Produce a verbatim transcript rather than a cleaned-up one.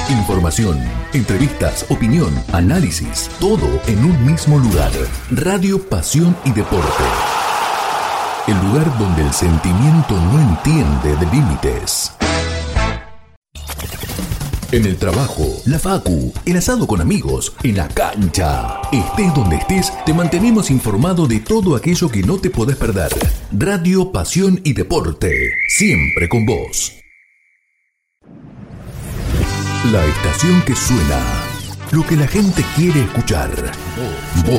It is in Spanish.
Información, entrevistas, opinión, análisis, todo en un mismo lugar. Radio Pasión y Deporte. El lugar donde el sentimiento no entiende de límites. En el trabajo, la facu, el asado con amigos, en la cancha. Estés donde estés, te mantenemos informado de todo aquello que no te podés perder. Radio Pasión y Deporte, siempre con vos. La estación que suena, lo que la gente quiere escuchar. Vos.